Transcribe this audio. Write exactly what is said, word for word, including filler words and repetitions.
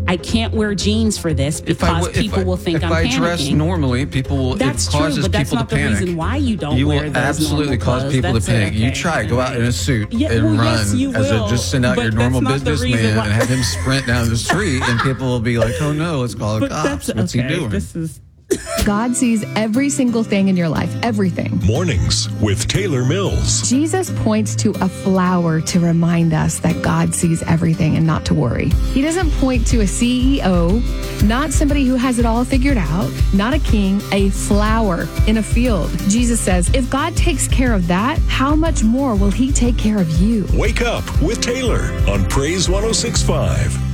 I can't wear jeans for this because I, people I, will think if I'm I panicking. dress normally, people will. That's it causes true, but that's people not to the panic. reason why you don't you wear will those absolutely normal cause clothes. people That's to panic. okay. You try, go out in a suit Yeah, and well, run yes, you as will, a just send out but your that's normal not the reason businessman why- and have him sprint down the street, and people will be like, "Oh no, let's call the But cops." that's What's okay. he doing? This is. God sees every single thing in your life, everything. Mornings with Taylor Mills. Jesus points to a flower to remind us that God sees everything and not to worry. He doesn't point to a C E O, not somebody who has it all figured out, not a king, a flower in a field. Jesus says, if God takes care of that, how much more will he take care of you? Wake up with Taylor on Praise one oh six point five.